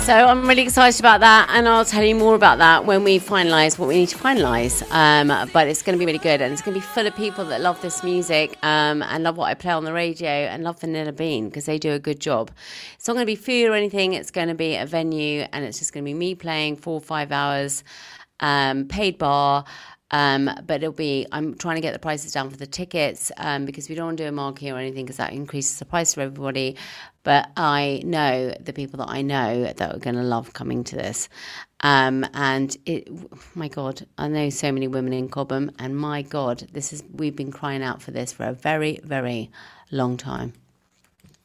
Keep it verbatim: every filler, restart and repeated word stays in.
So I'm really excited about that, and I'll tell you more about that when we finalise what we need to finalise. Um, but it's going to be really good, and it's going to be full of people that love this music um, and love what I play on the radio and love Vanilla Bean because they do a good job. It's not going to be food or anything. It's going to be a venue, and it's just going to be me playing four or five hours, um, paid bar. Um, but it'll be, I'm trying to get the prices down for the tickets um, because we don't want to do a marquee or anything because that increases the price for everybody. But I know the people that I know that are going to love coming to this. Um, and it, my God, I know so many women in Cobham, and my God, this is, we've been crying out for this for a very, very long time.